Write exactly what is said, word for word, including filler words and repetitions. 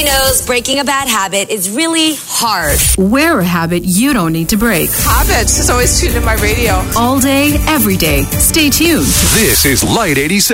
Everybody knows breaking a bad habit is really hard. Wear a habit you don't need to break. Habits is always tuned in my radio. All day, every day. Stay tuned. This is Light eighty-seven.